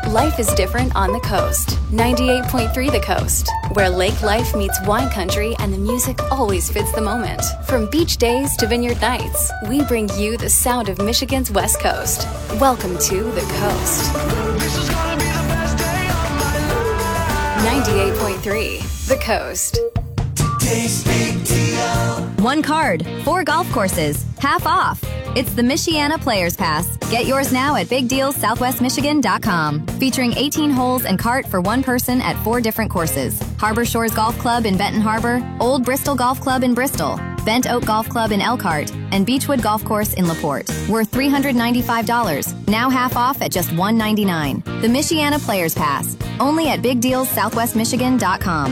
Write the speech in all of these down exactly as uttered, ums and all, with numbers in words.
Life is different on the coast. ninety-eight point three The Coast, where lake life meets wine country and the music always fits the moment. From beach days to vineyard nights, we bring you the sound of Michigan's West Coast. Welcome to The Coast. This is gonna be the best day of my life. ninety-eight point three The Coast. Today's big deal. One card, four golf courses, half off. It's the Michiana Players Pass. Get yours now at big deals southwest michigan dot com. Featuring eighteen holes and cart for one person at four different courses. Harbor Shores Golf Club in Benton Harbor, Old Bristol Golf Club in Bristol, Bent Oak Golf Club in Elkhart, and Beechwood Golf Course in LaPorte. Worth three hundred ninety-five dollars. Now half off at just one hundred ninety-nine dollars. The Michiana Players Pass. Only at big deals southwest michigan dot com.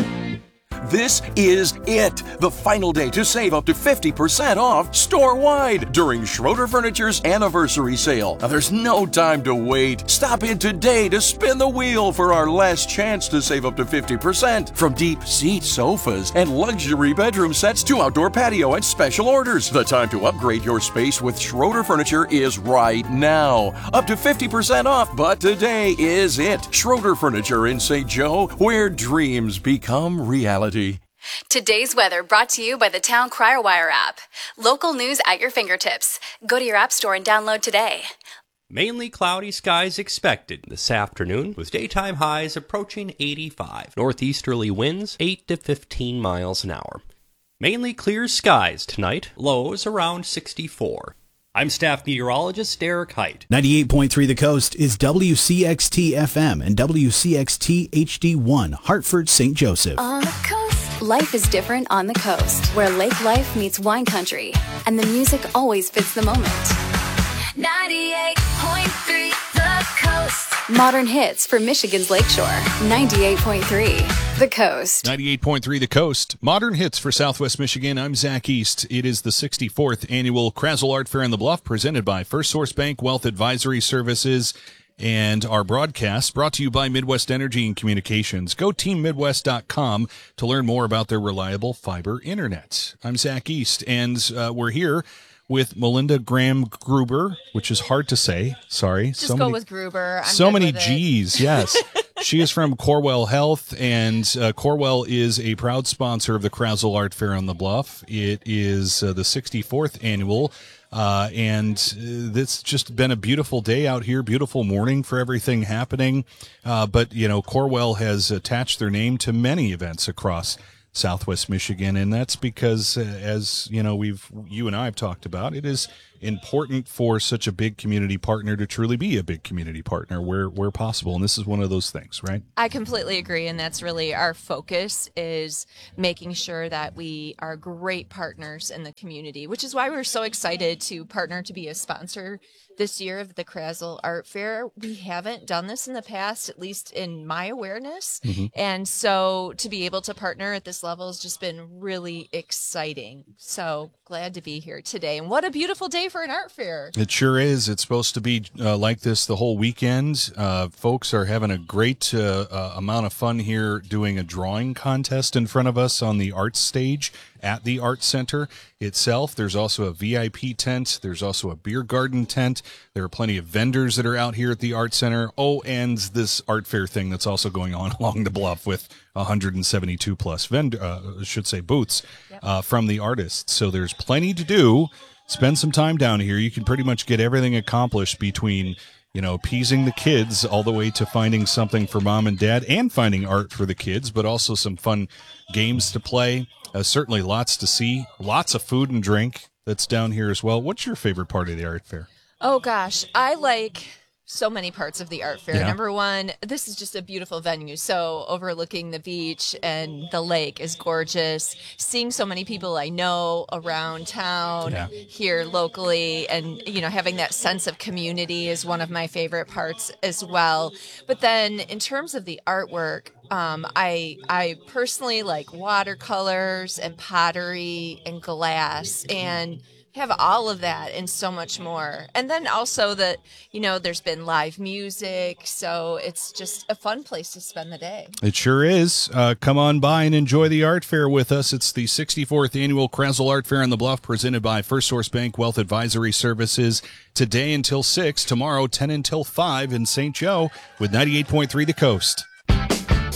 This is it, the final day to save up to fifty percent off store-wide during Schroeder Furniture's anniversary sale. Now, there's no time to wait. Stop in today to spin the wheel for our last chance to save up to fifty percent. From deep seat sofas and luxury bedroom sets to outdoor patio and special orders. The time to upgrade your space with Schroeder Furniture is right now. Up to fifty percent off, but today is it. Schroeder Furniture in Saint Joe, where dreams become reality. Today's weather brought to you by the Town Crier Wire app. Local news at your fingertips. Go to your app store and download today. Mainly cloudy skies expected this afternoon, with daytime highs approaching eighty-five. Northeasterly winds eight to fifteen miles an hour. Mainly clear skies tonight, lows around sixty-four. I'm staff meteorologist Derek Height. ninety-eight point three The Coast is W C X T F M and W C X T H D one, Hartford, Saint Joseph. On the coast. Life is different on the coast, where lake life meets wine country, and the music always fits the moment. ninety-eight point three The Coast. Modern hits for Michigan's Lakeshore. ninety-eight point three The Coast. ninety-eight point three The Coast. Modern hits for Southwest Michigan. I'm Zach East. It is the sixty-fourth annual Krasel Art Fair in the Bluff, presented by First Source Bank Wealth Advisory Services. And our broadcast brought to you by Midwest Energy and Communications. Go team midwest dot com to learn more about their reliable fiber internet. I'm Zach East, and uh, we're here with Melinda Graham Gruber, which is hard to say. Sorry. Just so go many, with Gruber. I'm so good many with it. G's, yes. She is from Corwell Health, and uh, Corwell is a proud sponsor of the Krasel Art Fair on the Bluff. It is uh, the sixty-fourth annual. Uh, and uh, it's just been a beautiful day out here, beautiful morning for everything happening. Uh, but, you know, Corwell has attached their name to many events across Southwest Michigan, and that's because, uh, as you know, we've you and I have talked about, it is important for such a big community partner to truly be a big community partner where where possible, and this is one of those things, right? I completely agree, and that's really our focus, is making sure that we are great partners in the community, which is why we're so excited to partner to be a sponsor this year of the Krasel Art Fair. We haven't done this in the past, at least in my awareness. Mm-hmm. And so to be able to partner at this level has just been really exciting. So glad to be here today. And what a beautiful day for an art fair. It sure is. It's supposed to be uh, like this the whole weekend. Uh, folks are having a great uh, uh, amount of fun here doing a drawing contest in front of us on the art stage at the Art Center itself. There's also a V I P tent. There's also a beer garden tent. There are plenty of vendors that are out here at the Art Center. Oh, and this art fair thing that's also going on along the bluff with one hundred seventy-two plus vendor, uh, should say booths uh, from the artists. So there's plenty to do. Spend some time down here. You can pretty much get everything accomplished between, you know, appeasing the kids all the way to finding something for mom and dad and finding art for the kids, but also some fun games to play. Uh, certainly lots to see, lots of food and drink that's down here as well. What's your favorite part of the art fair? Oh, gosh. I like so many parts of the art fair. Yeah. Number one, this is just a beautiful venue. So overlooking the beach and the lake is gorgeous. Seeing so many people I know around town, yeah. here locally, and, you know, having that sense of community is one of my favorite parts as well. But then in terms of the artwork, Um, I I personally like watercolors and pottery and glass, and have all of that and so much more. And then also that, you know, there's been live music, so it's just a fun place to spend the day. It sure is. Uh, come on by and enjoy the art fair with us. It's the sixty-fourth Annual Krasel Art Fair on the Bluff, presented by First Source Bank Wealth Advisory Services. Today until six, tomorrow ten until five in Saint Joe with ninety-eight point three The Coast.